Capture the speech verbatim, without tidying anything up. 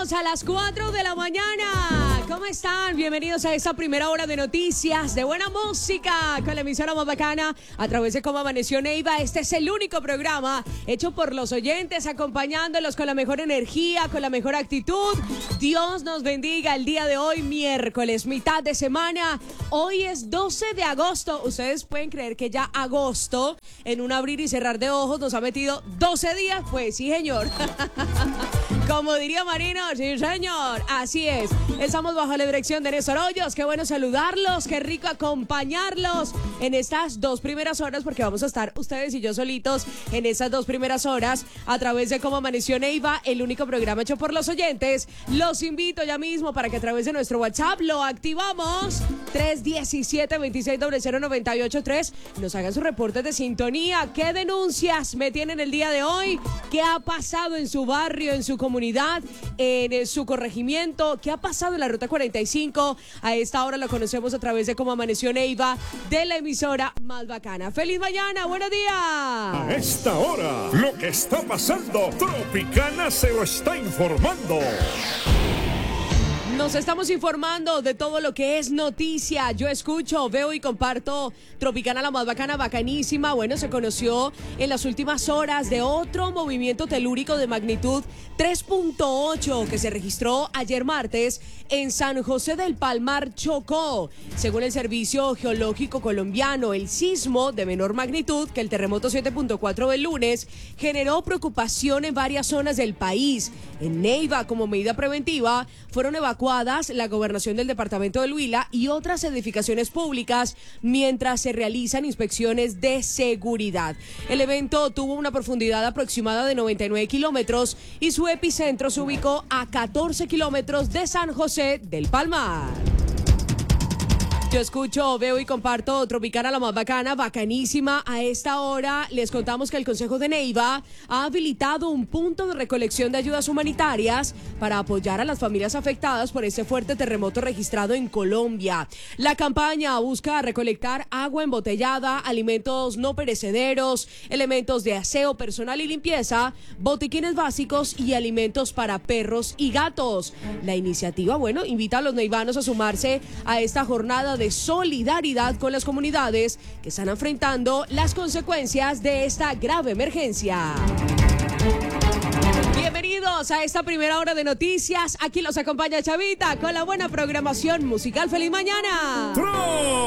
Llegamos a las cuatro de la mañana. ¿Cómo están? Bienvenidos a esta primera hora de noticias, de buena música, con la emisora más bacana, a través de Cómo Amaneció Neiva. Este es el único programa hecho por los oyentes, acompañándolos con la mejor energía, con la mejor actitud. Dios nos bendiga el día de hoy, miércoles, mitad de semana. Hoy es doce de agosto. Ustedes pueden creer que ya agosto, en un abrir y cerrar de ojos, nos ha metido doce días. Pues sí, señor. Como diría Marino, sí, señor. Así es. Estamos bajo la dirección de Néstor Hoyos. Qué bueno saludarlos, qué rico acompañarlos en estas dos primeras horas, porque vamos a estar ustedes y yo solitos en estas dos primeras horas a través de Cómo Amaneció Neiva, el único programa hecho por los oyentes. Los invito ya mismo para que a través de nuestro WhatsApp lo activamos, tres uno siete, dos seis cero cero, nueve ocho tres. Nos hagan sus reportes de sintonía. ¿Qué denuncias me tienen el día de hoy? ¿Qué ha pasado en su barrio, en su comunidad, en su corregimiento? ¿Qué ha pasado en la Ruta cuarenta y cinco? A esta hora lo conocemos a través de Cómo Amaneció Neiva, de la emisora más bacana. ¡Feliz mañana! ¡Buenos días! A esta hora, lo que está pasando, Tropicana se lo está informando. Nos estamos informando de todo lo que es noticia. Yo escucho, veo y comparto Tropicana, la más bacana, bacanísima. Bueno, se conoció en las últimas horas de otro movimiento telúrico de magnitud tres punto ocho que se registró ayer martes en San José del Palmar, Chocó. Según el Servicio Geológico Colombiano, el sismo de menor magnitud que el terremoto siete punto cuatro del lunes generó preocupación en varias zonas del país. En Neiva, como medida preventiva, fueron evacuadas la gobernación del departamento del Huila y otras edificaciones públicas mientras se realizan inspecciones de seguridad. El evento tuvo una profundidad aproximada de noventa y nueve kilómetros y su epicentro se ubicó a catorce kilómetros de San José del Palmar. Yo escucho, veo y comparto Tropicana, la más bacana, bacanísima. A esta hora les contamos que el Consejo de Neiva ha habilitado un punto de recolección de ayudas humanitarias para apoyar a las familias afectadas por este fuerte terremoto registrado en Colombia. La campaña busca recolectar agua embotellada, alimentos no perecederos, elementos de aseo personal y limpieza, botiquines básicos y alimentos para perros y gatos. La iniciativa, bueno, invita a los neivanos a sumarse a esta jornada de solidaridad con las comunidades que están enfrentando las consecuencias de esta grave emergencia. Bienvenidos a esta primera hora de noticias. Aquí los acompaña Chavita con la buena programación musical. ¡Feliz mañana!